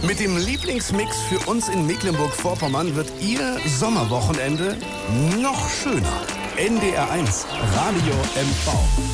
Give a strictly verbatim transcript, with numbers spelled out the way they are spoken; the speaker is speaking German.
Mit dem Lieblingsmix für uns in Mecklenburg-Vorpommern wird Ihr Sommerwochenende noch schöner. N D R eins Radio M V.